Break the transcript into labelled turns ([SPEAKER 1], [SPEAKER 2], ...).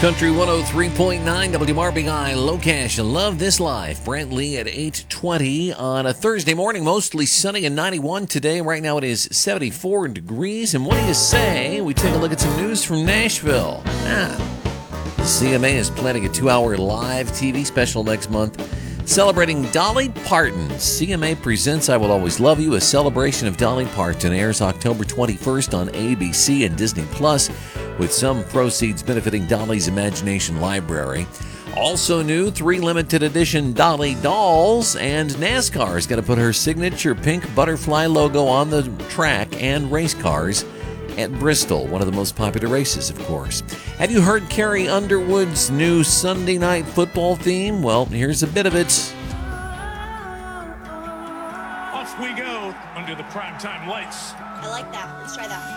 [SPEAKER 1] Country 103.9 WRBI, Locash, Love This Life. Brent Lee at 8:20 on a Thursday morning, mostly sunny and 91 today. Right now it is 74 degrees. And what do you say we take a look at some news from Nashville? The CMA is planning a 2-hour live TV special next month celebrating Dolly Parton. CMA presents I Will Always Love You, a celebration of Dolly Parton. Airs October 21st on ABC and Disney Plus, with some proceeds benefiting Dolly's Imagination Library. Also new, 3 limited edition Dolly dolls, and NASCAR is going to put her signature pink butterfly logo on the track and race cars at Bristol, one of the most popular races, of course. Have you heard Carrie Underwood's new Sunday Night Football theme? Well, here's a bit of it.
[SPEAKER 2] Off we go under the primetime lights.
[SPEAKER 3] I like that. Let's try that.